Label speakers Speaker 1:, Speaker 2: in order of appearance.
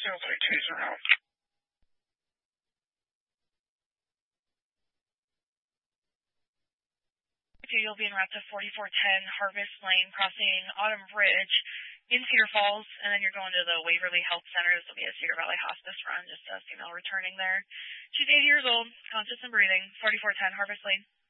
Speaker 1: Sounds like taser out.
Speaker 2: You'll be en route to 4410 Harvest Lane, crossing Autumn Ridge in Cedar Falls, and then you're going to the Waverly Health Center. This will be a Cedar Valley Hospice run, just a female returning there. She's 80 years old, conscious and breathing, 4410 Harvest Lane.